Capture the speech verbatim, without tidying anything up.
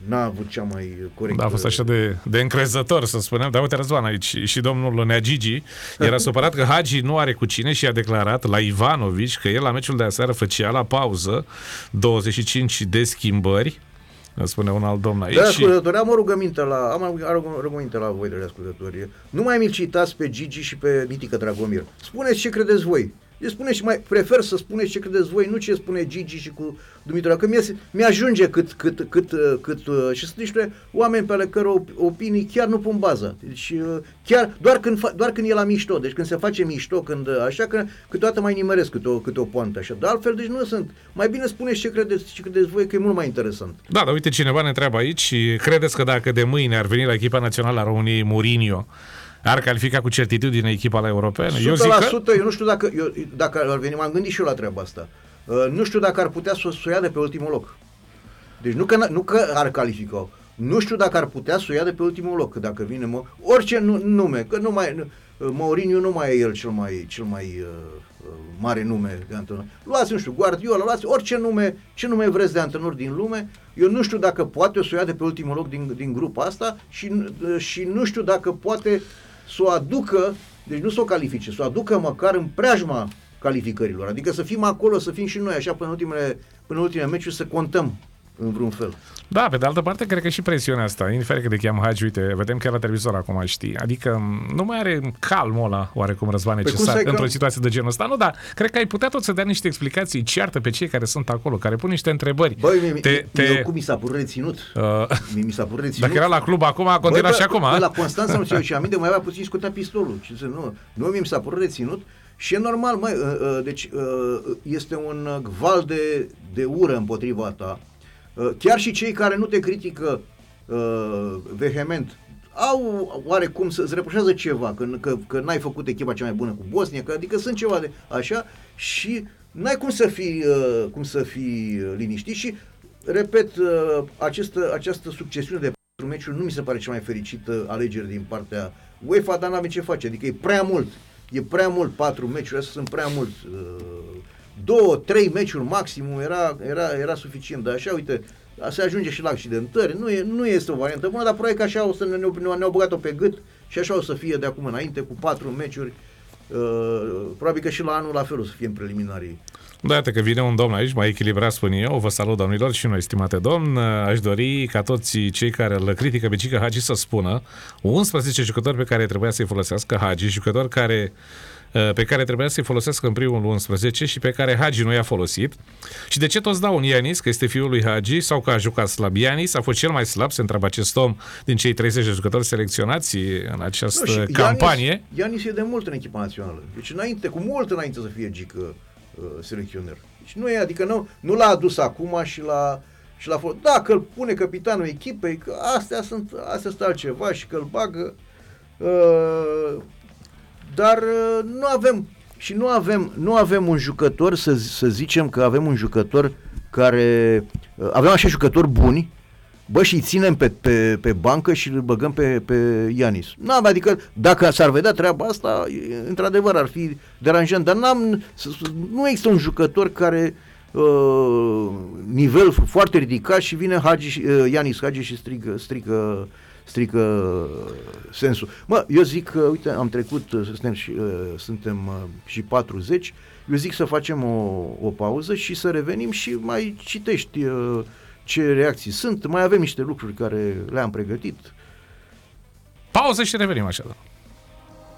n-a avut cea mai corectă... Da, a fost așa de, de încrezător, să spunem. Dar uite, Răzvan, aici și domnul Nea Gigi era supărat că Hagi nu are cu cine și a declarat la Ivanovici că el la meciul de aseară făcea la pauză douăzeci și cinci de schimbări, spune un alt domn aici. Da, ascultători, am o rugăminte la, am o rugăminte la voi, de ascultători. Nu mai mi-l citați pe Gigi și pe Mitică Dragomir. Spuneți ce credeți voi. Eu spune și mai prefer să spuneți ce credeți voi, nu ce spune Gigi și cu Dumitru, că mi mi-ajunge cât, cât, cât, cât, și sunt niște oameni pe ale căror opinii chiar nu pun baza. Deci chiar, doar când, doar când e la mișto, deci când se face mișto, când așa, că câteodată mai nimeresc câte o, câte o poantă așa. Dar altfel, deci nu sunt. Mai bine spuneți ce credeți, ce credeți voi, că e mult mai interesant. Da, dar uite, cineva ne întreabă aici, credeți că dacă de mâine ar veni la echipa națională a României Mourinho, ar califica cu certitudine echipa la europene? o sută la sută, eu, că... eu nu știu dacă, eu, dacă ar veni, m-am gândit și eu la treaba asta. Uh, nu știu dacă ar putea să o ia de pe ultimul loc. Deci nu că, nu că ar califica. Nu știu dacă ar putea să o ia de pe ultimul loc. Dacă vine mă, orice nume, că nu mai, Mourinho nu mai e el cel mai, cel mai uh, mare nume de antrenor. Luați, nu știu, Guardiola, luați orice nume, ce nume vreți de antrenor din lume. Eu nu știu dacă poate să o ia de pe ultimul loc din, din grupa asta și, uh, și nu știu dacă poate să o aducă, deci nu să o califice, să o aducă măcar în preajma calificărilor, adică să fim acolo, să fim și noi așa până în ultimele, până în ultimele meciuri, să contăm în vreun fel. Da, pe de altă parte, cred că și presiunea asta, indiferent că de cheamă Hagi, uite, vedem chiar la televizor acum, știi, adică nu mai are calmul ăla, oarecum, Răzvan, necesar păi într-o că... situație de genul ăsta. Nu, dar cred că ai putea tot să dea niște explicații, ceartă pe cei care sunt acolo, care pun niște întrebări. Băi, mie, te, te... eu cum mi s-a părut reținut? Uh... Mie mi s-a părut reținut. Dacă era la club acum, a continuat și acum. Bă, la Constanța, nu știu, și aminte, mai avea puțin scotea pistolul. Nu, nu mi s-a părut reținut. Și e normal, măi, uh, uh, deci uh, este un val de, de ură împotriva ta. Uh, chiar și cei care nu te critică uh, vehement au oarecum să-ți reproșează ceva, că, că, că n-ai făcut echipa cea mai bună cu Bosnia, că, adică sunt ceva de așa și n-ai cum să fii, uh, cum să fii liniștit și, repet, uh, această, această succesiune de patru meciuri nu mi se pare cea mai fericită alegere din partea UEFA, dar n-avem ce face, adică e prea mult. E prea mult, patru meciuri, astea sunt prea mult. Două, trei meciuri maximum era, era, era suficient. Dar așa, uite, se ajunge și la accidentări. Nu, e, nu este o variantă bună, dar probabil că așa o să ne, ne, ne-au băgat-o pe gât și așa o să fie de acum înainte, cu patru meciuri. Uh, probabil că și la anul la fel o să fie în preliminarii. Da, iată că vine un domn aici, mai echilibrat, spun eu. Vă salut, domnilor, și noi, stimate domn. Aș dori ca toți cei care îl critică pe Cică Hagi să spună unsprezece jucători pe care trebuia să-i folosească Hagi, jucători care, pe care trebuia să-i folosească în primul unsprezece și pe care Hagi nu i-a folosit. Și de ce toți dau un Ianis, că este fiul lui Hagi, sau că a jucat slab? Ianis a fost cel mai slab, se întreabă acest om, din cei treizeci de jucători selecționați în această no, campanie. Ianis, Ianis e de mult în echipa națională. Deci înainte, cu mult înainte să fie Gică selecționer. Deci nu e, adică nu, nu l-a adus acum și l-a și l-a fost. Da, că îl pune capitanul echipei, că astea sunt, astea sunt altceva și că îl bagă. Uh, dar uh, nu avem și nu avem, nu avem un jucător, să, să zicem că avem un jucător care uh, avem așa jucători buni, bă, și îi ținem pe, pe, pe bancă și îl băgăm pe, pe Ianis. N-am, adică dacă s-ar vedea treaba asta, într-adevăr ar fi deranjant, dar n-am, nu există un jucător care uh, nivel foarte ridicat și vine Hagi, uh, Ianis Hagi și strică, strică, strică sensul. Mă, eu zic că, uite, am trecut, suntem și, uh, suntem uh, și patruzeci, eu zic să facem o, o pauză și să revenim și mai citești uh, ce reacții sunt, mai avem niște lucruri care le-am pregătit. Pauză și revenim așa.